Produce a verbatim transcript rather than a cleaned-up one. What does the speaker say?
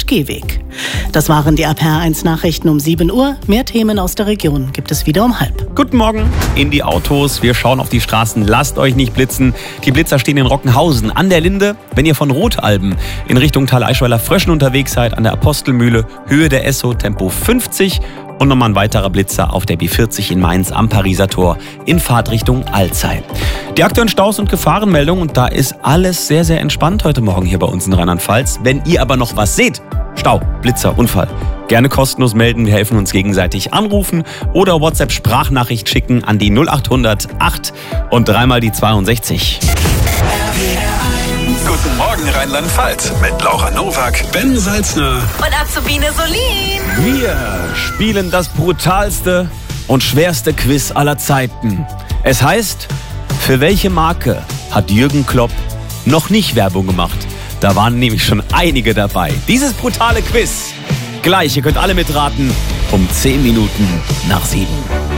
Gehweg. Das waren die R P R eins Nachrichten um sieben Uhr. Mehr Themen aus der Region gibt es wieder um halb. Guten Morgen in die Autos. Wir schauen auf die Straßen. Lasst euch nicht blitzen. Die Blitzer stehen in Rockenhausen an der Linde. Wenn ihr von Rotalben in Richtung Thaleischweiler-Fröschen unterwegs seid, an der Apostelmühle, Höhe der Esso, Tempo fünfzig. Und nochmal ein weiterer Blitzer auf der B vierzig in Mainz am Pariser Tor in Fahrtrichtung Alzey. Die aktuellen Staus- und Gefahrenmeldungen, und da ist alles sehr, sehr entspannt heute Morgen hier bei uns in Rheinland-Pfalz. Wenn ihr aber noch was seht, Stau, Blitzer, Unfall, gerne kostenlos melden. Wir helfen uns gegenseitig, anrufen oder WhatsApp-Sprachnachricht schicken an die null achthundert acht und dreimal die zweiundsechzig. Guten Morgen Rheinland-Pfalz mit Laura Nowak, Ben Salzner und Azubine Solin. Wir spielen das brutalste und schwerste Quiz aller Zeiten. Es heißt, für welche Marke hat Jürgen Klopp noch nicht Werbung gemacht? Da waren nämlich schon einige dabei. Dieses brutale Quiz, gleich, ihr könnt alle mitraten, um zehn Minuten nach sieben.